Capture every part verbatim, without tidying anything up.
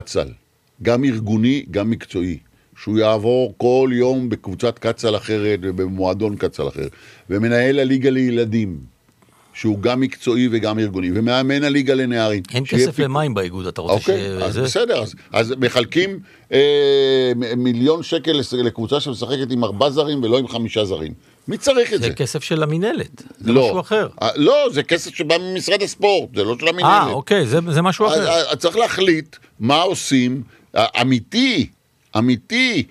קצל, גם ארגוני, גם מקצועי, שהוא יעבור כל יום בקבוצת קצל אחרת ובמועדון קצל אחר, ומנהל הליגה לילדים, שהוא גם מקצועי וגם ארגוני, ומאמן הליגה לנערים. אין כסף פיק... למים באיגוד, אתה רוצה אוקיי, ש... אז זה... בסדר, אז, אז מחלקים אה, מיליון שקל לקבוצה שמשחקת עם ארבע זרים ולא עם חמישה זרים. מי צריך את זה? זה כסף של המינהלת, זה לא. משהו אחר. לא, זה כסף שבא ממשרד הספורט, זה לא של המינהלת. אה, אוקיי, זה, זה משהו אחר. אז, אז צריך להחליט מה עושים, אמיתי, אמיתי,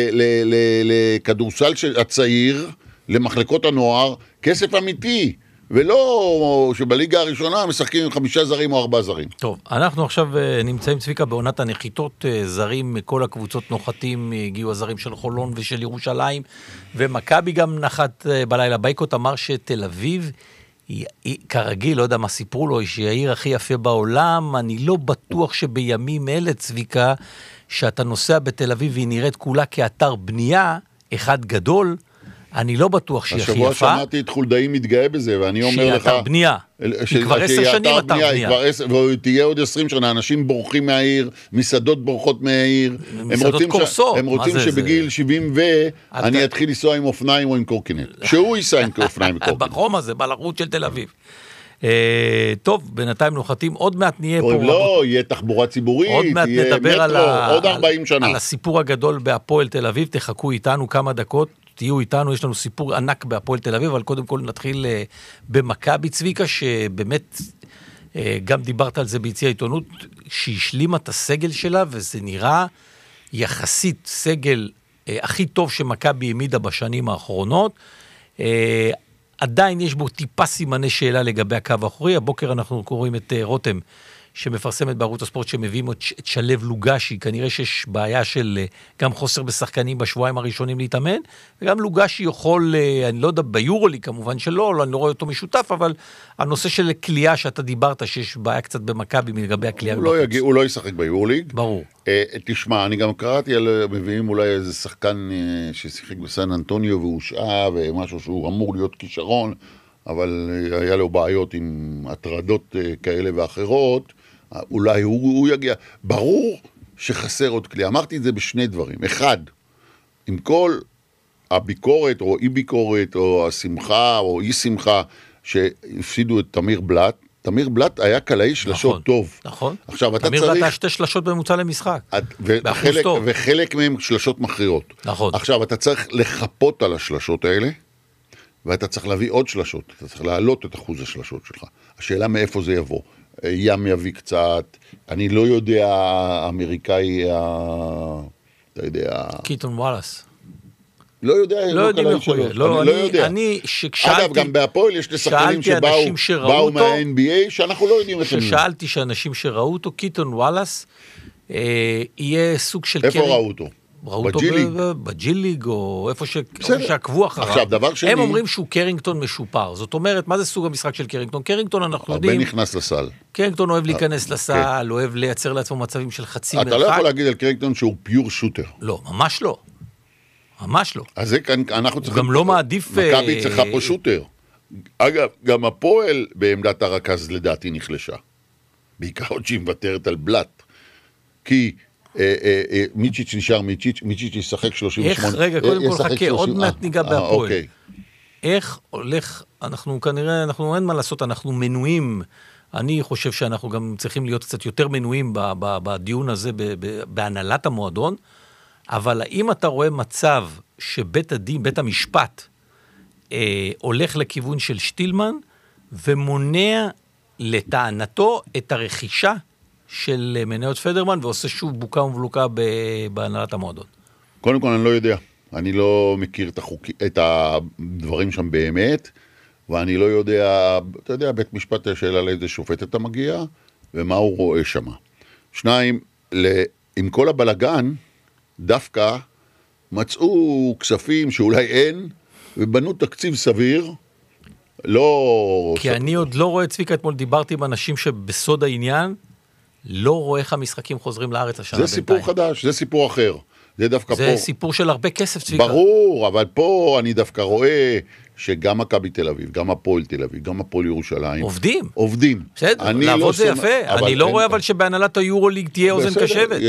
לכדורסל הצעיר, למחלקות הנוער, כסף אמיתי. ולא שבליגה הראשונה משחקים עם חמישה זרים או ארבעה זרים. טוב, אנחנו עכשיו נמצאים צביקה בעונת הנחיתות, זרים מכל הקבוצות נוחתים, הגיעו הזרים של חולון ושל ירושלים, ומכבי גם נחת בלילה. בייקוט אמר שתל אביב, היא, היא, כרגיל, לא יודע מה סיפרו לו, שהיא העיר הכי יפה בעולם. אני לא בטוח שבימים אלה צביקה, שאתה נוסע בתל אביב והיא נראית כולה כאתר בנייה, אחד גדול, אני לא בטוח שהיא הכי יפה. השבוע שמעתי את חולדאי מתגאה בזה, ואני אומר לך... שהיא אתר בנייה. היא כבר עשר שנים אתר בנייה. ותהיה עוד עשרים שנה, אנשים בורחים מהעיר, מסעדות בורחות מהעיר. מסעדות קורסות. הם רוצים שבגיל שבעים ואני אתחיל לנסוע עם אופניים או עם קורקינט. שהוא ייסע עם אופניים וקורקינט. בחום הזה, בלחות של תל אביב. טוב, בינתיים נוחתים, עוד מעט נהיה פה... לא, יהיה תחבורה ציבורית, יהיה מטרו, עוד ארבעים שנה. על הסיפור הגדול בהפועל תל אביב, תחכו איתנו כמה דקות. תהיו איתנו, יש לנו סיפור ענק בהפועל תל אביב, אבל קודם כל נתחיל במכבי צביקה, שבאמת גם דיברת על זה ביציע העיתונות, שהשלימה את הסגל שלה, וזה נראה יחסית סגל הכי טוב שמכבי העמידה בשנים האחרונות. עדיין יש בו טיפה סימני שאלה לגבי הקו האחורי. הבוקר אנחנו קוראים את רותם, שמפרסמת בערוץ הספורט, שמביאים את שלב לוגשי. כנראה שיש בעיה של גם חוסר בשחקנים בשבועיים הראשונים להתאמן, וגם לוגשי יכול, אני לא יודע, ביורולי כמובן שלא, לא, אני לא רואה אותו משותף, אבל הנושא של קליעה שאתה דיברת, שיש בעיה קצת במכבי מלגבי הקליעה. הוא, לא יגיע, הוא לא ישחק ביורוליג. ברור. אה, תשמע, אני גם קראתי על, מביאים אולי איזה שחקן אה, ששיחק בסן אנטוניו והוא שעה, ומשהו שהוא אמור להיות כישרון, אבל אה, היה לו בעיות עם הטרדות אה, כאלה ואחרות, אולי הוא, הוא יגיע. ברור שחסר עוד כלי. אמרתי את זה בשני דברים. אחד, עם כל הביקורת או אי ביקורת או השמחה או אי שמחה שהפסידו את תמיר בלט, תמיר בלט היה קלעי שלשות נכון, טוב. נכון. עכשיו, אתה תמיר צריך... בלט היה שתי שלשות בממוצע למשחק. את... וחלק, וחלק מהם שלשות מכריעות. נכון. עכשיו, אתה צריך לחפות על השלשות האלה, ואתה צריך להביא עוד שלשות. אתה צריך להעלות את אחוז השלשות שלך. השאלה מאיפה זה יבוא. ים יביא קצת, אני לא יודע, האמריקאי, אתה יודע... קיטון וואלאס. לא יודע, לא יודעים איך הוא יהיה. לא, אני, יודע. אני ששאלתי... אגב, גם בהפועל יש לשחקנים שבאו מה-אן בי איי, שאנחנו לא יודעים איך הם... ששאלתי שאנשים שראו אותו, קיטון וואלאס, אה, יהיה סוג של... איפה ראו אותו? ראו אותו בג'יליג, או איפה שעקבו אחריו. עכשיו, דבר שני... הם אומרים שהוא קרינגטון משופר. זאת אומרת, מה זה סוג המשחק של קרינגטון? קרינגטון אנחנו יודעים... הרבה נכנס לסל. קרינגטון אוהב להיכנס לסל, אוהב לייצר לעצמו מצבים של חצי מרחק. אתה לא יכול להגיד על קרינגטון שהוא פיור שוטר. לא, ממש לא. ממש לא. אז זה כאן, אנחנו צריכים... הוא גם לא מעדיף... מכבי צריכה פה שוטר. אגב, גם הפועל בעמדת הרכז לדעתי נחלשה. בעיקר עוד שהיא מוותרת על בלט. כי... מיצ'יץ' נשאר מיצ'יץ', מיצ'יץ' ישחק שלושים ושמונה. איך, רגע, קודם כל חכה, עוד מעט ניגע בהפועל. איך הולך, אנחנו כנראה, אנחנו אין מה לעשות, אנחנו מנויים, אני חושב שאנחנו גם צריכים להיות קצת יותר מנויים בדיון הזה, בהנהלת המועדון, אבל האם אתה רואה מצב שבית הדין, בית המשפט, הולך לכיוון של שטילמן, ומונע לטענתו את הרכישה, של מניות פדרמן, ועושה שוב בוקה ומבלוקה בהנהלת המועדון. קודם כל אני לא יודע, אני לא מכיר את, החוק... את הדברים שם באמת, ואני לא יודע, אתה יודע, בית משפט השאלה לאיזה שופט אתה מגיע, ומה הוא רואה שם. שניים, עם כל הבלגן, דווקא מצאו כספים שאולי אין, ובנו תקציב סביר, לא... כי אני עוד לא רואה, צביקה, אתמול דיברתי עם אנשים שבסוד העניין, לא רואה איך המשחקים חוזרים לארץ השנה. זה סיפור בינתיים. חדש, זה סיפור אחר. זה דווקא זה פה. זה סיפור של הרבה כסף, צביקה. ברור, אבל פה אני דווקא רואה שגם מכבי תל אביב, גם הפועל תל אביב, גם הפועל ירושלים. עובדים. עובדים. בסדר, לעבוד זה יפה. אני לא רואה אבל שבהנהלת היורוליג תהיה אוזן קשבת.